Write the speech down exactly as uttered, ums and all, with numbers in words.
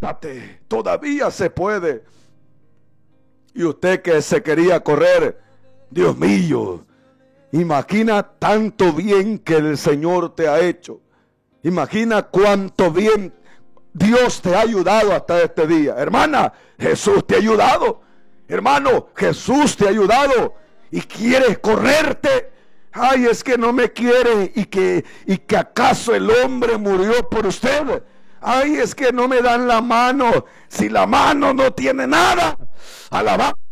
levántate, todavía se puede. Y usted que se quería correr, Dios mío, imagina tanto bien que el Señor te ha hecho. Imagina cuánto bien Dios te ha ayudado hasta este día. Hermana, Jesús te ha ayudado. Hermano, Jesús te ha ayudado. Y quieres correrte. Ay, es que no me quiere. Y que, y que acaso el hombre murió por usted. Ay, es que no me dan la mano. Si la mano no tiene nada. Alabado